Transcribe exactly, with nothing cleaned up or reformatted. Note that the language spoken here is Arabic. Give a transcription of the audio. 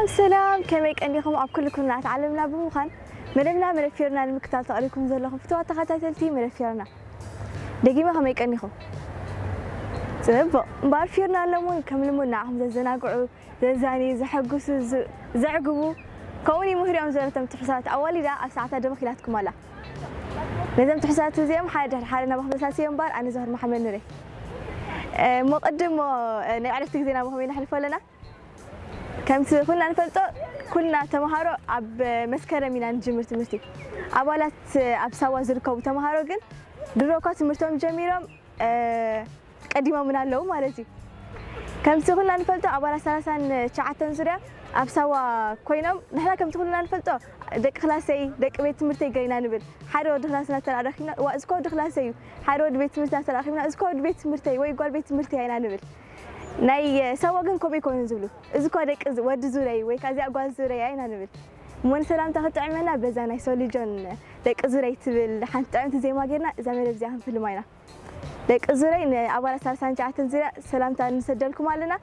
سلام سلام كميك أنيكم أبكلكم نتعلمنا بمخان ملفنا ملفيرنا المكتال تقريكم زلهم فتوى تختاتلتي ملفيرنا دقيقة كميك أنيكم سبب بارفيرنا لمون كملمون نعهم زناقعوا زاني زحقوس زعقبوا كوني مهري أم زلتم تحسات أولي لا أساعتها دمخيلاتكم ولا لازم تحسات زيهم حاجة حالنا بخمسة يوم بار أنا زهر محمد نوري مقدم نعرف تجزينا مهمين نحلفوا لنا كم كنا نفلتو كنا تمهارو عب مسكرة من نجمر تمرتي عبالات عب سوا زركو تمهارو جن دروكات مرتهم جميرهم قديمة من اللو مالتي كم كنا نفلتو عبالات ثلاثة شعاتن زرع عب سوا كوينام نحنا كم كنا نفلتو دك خلاصي دك بيت مرتي جينا نبل حارو دخلنا ترى رخينا وأزكو دخلاسيو حارو بيت مرتي ترى رخينا أزكو بيت مرتي ويقول بيت مرتي هنا نبل ناي سوا جن كوبي كون زبلو إذا كودك إذا ود زوري ويكازي أقوال زوري أين هنبل من سلام تاخد عملنا بزانا يسولي جون دك زوري تبل حنت عمت زي ما قلنا زميل بزيهم في الماينا دك زوري أول سال سنة جاتن زوري سلام تاني نسجلكم علينا